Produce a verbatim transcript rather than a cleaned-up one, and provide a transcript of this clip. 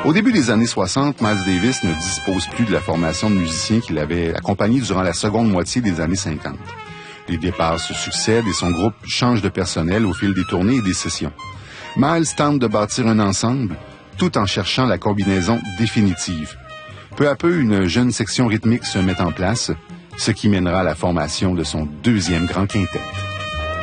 Au début des années soixante, Miles Davis ne dispose plus de la formation de musiciens qu'il avait accompagné durant la seconde moitié des années cinquante. Les départs se succèdent et son groupe change de personnel au fil des tournées et des sessions. Miles tente de bâtir un ensemble, tout en cherchant la combinaison définitive. Peu à peu, une jeune section rythmique se met en place, ce qui mènera à la formation de son deuxième grand quintet.